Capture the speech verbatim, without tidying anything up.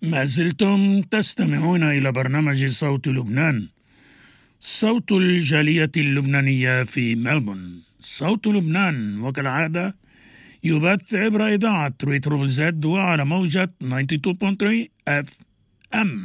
ما زلتم تستمعون إلى برنامج صوت لبنان، صوت الجالية اللبنانية في ملبورن. صوت لبنان وكالعادة يبث عبر إذاعة ريترو زد وعلى موجة تسعة وتسعين فاصلة ثلاثة اف ام.